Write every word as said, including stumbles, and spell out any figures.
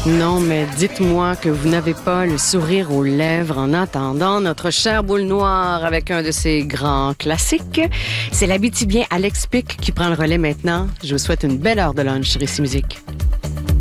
Non, mais dites-moi que vous n'avez pas le sourire aux lèvres en entendant notre chère boule noire avec un de ses grands classiques. C'est l'Abitibien Alex Pic qui prend le relais maintenant. Je vous souhaite une belle heure de lunch sur Ici Musique.